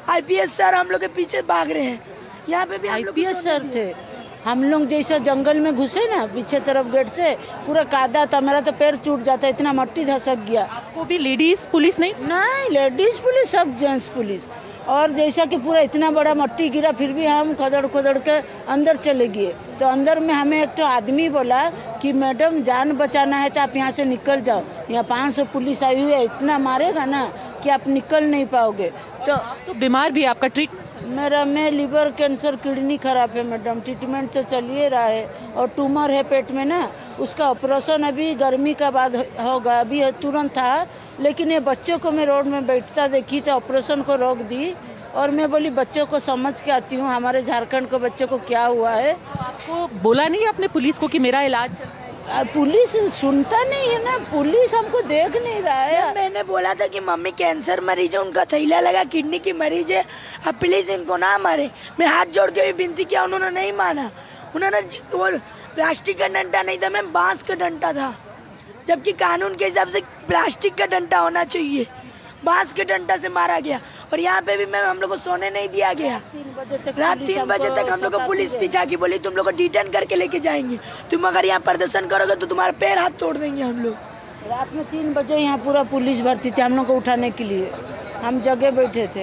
IPS sir हम लोग के पीछे भाग रहे हैं। यहाँ पे भी आईपीएस सर थे। हम लोग जैसा जंगल में घुसे ना पीछे तरफ गेट से, पूरा कादा था, मेरा तो पैर टूट जाता, इतना मट्टी धसक गया। आपको भी लेडीज पुलिस नहीं लेडीज पुलिस, सब जेंट्स पुलिस। और जैसा कि पूरा इतना बड़ा मट्टी गिरा, फिर भी हम खदड़ के अंदर चले गए। तो अंदर में हमें एक तो आदमी बोला कि मैडम जान बचाना है तो आप यहाँ से निकल जाओ, यहाँ 500 पुलिस आई हुई है, इतना मारेगा ना कि आप निकल नहीं पाओगे। तो बीमार भी, आपका ट्रीट मैं लीवर कैंसर, किडनी खराब है मैडम, ट्रीटमेंट तो चल ही रहा है। और ट्यूमर है पेट में ना, उसका ऑपरेशन अभी गर्मी का बाद होगा, अभी तुरंत था। लेकिन ये बच्चों को मैं रोड में बैठता देखी तो ऑपरेशन को रोक दी। और मैं बोली बच्चों को समझ के आती हूँ, हमारे झारखंड को बच्चों को क्या हुआ है। आपको बोला नहीं आपने पुलिस को कि मेरा इलाज चल रहा है? पुलिस सुनता नहीं है ना, पुलिस हमको देख नहीं रहा है। मैंने बोला था कि मम्मी कैंसर मरीज है, उनका थैला लगा, किडनी की मरीज है, अब प्लीज इनको ना मारे। मैं हाथ जोड़ के भी विनती किया, उन्होंने नहीं माना। उन्होंने वो प्लास्टिक का डंडा नहीं था मैम, बांस का डंडा था, जबकि कानून के हिसाब से प्लास्टिक का डंडा होना चाहिए। बांस के डंडा से मारा गया। और यहाँ पे भी मैम हम लोग को सोने नहीं दिया गया। रात 3 बजे तक हम लोग को पुलिस पीछा की, बोली तुम लोग को डिटेन करके लेके जाएंगे, तुम अगर यहाँ प्रदर्शन करोगे तो तुम्हारे पैर हाथ तोड़ देंगे हम लोग। रात में 3 बजे यहाँ पूरा पुलिस भर्ती थी हम लोग को उठाने के लिए, हम जगह बैठे थे।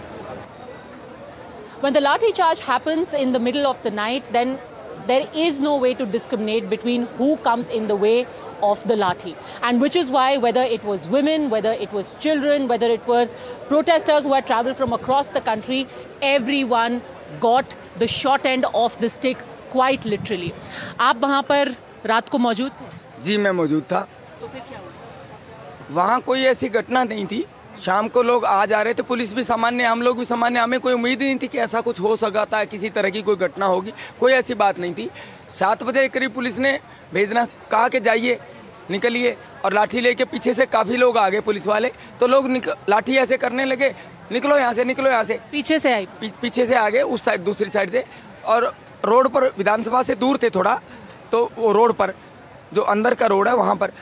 When the lathi charge happens in the middle of the night, then there is no way to discriminate between who comes in the way of the lathi, and which is why whether it was women, whether it was children, whether it was protesters who had traveled from across the country, everyone got the short end of the stick quite literally. आप वहाँ पर रात को मौजूद थे? जी मैं मौजूद था। तो फिर क्या हुआ? वहाँ कोई ऐसी घटना नहीं थी, शाम को लोग आ जा रहे थे, पुलिस भी सामान्य, हम लोग भी सामान्य, हमें कोई उम्मीद ही नहीं थी कि ऐसा कुछ हो सकता है, किसी तरह की कोई घटना होगी, कोई ऐसी बात नहीं थी। 7 बजे करीब पुलिस ने भेजना कहा कि जाइए निकलिए, और लाठी लेके पीछे से काफ़ी लोग आ गए पुलिस वाले, तो लोग लाठी ऐसे करने लगे, निकलो यहाँ से, निकलो यहाँ से। पीछे से आई? पीछे से आ गए उस साइड, दूसरी साइड से। और रोड पर विधानसभा से दूर थे थोड़ा, तो वो रोड पर जो अंदर का रोड है वहाँ पर